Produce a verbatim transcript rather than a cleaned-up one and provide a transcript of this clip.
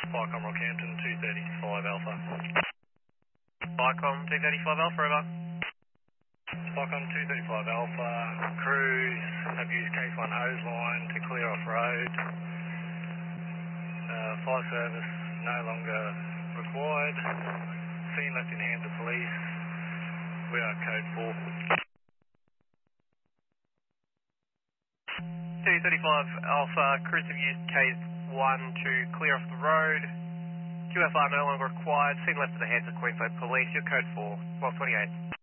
Spicom Rockhampton, two thirty-five Alpha. Spicom two thirty-five Alpha, over. Spicom two thirty-five Alpha, crews have used case one hose line to clear off road. Uh, fire service no longer required. Scene left in hands of police. We are code four. two thirty-five Alpha, crews have used case one to clear off the road. Q F R no longer required. Scene left in the hands of Queensland Police. Your code four, twelve twenty-eight.